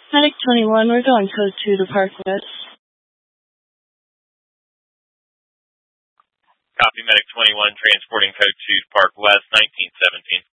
Medic 21, we're going code 2 to Park West. Copy, Medic 21, transporting code 2 to Park West, 1917.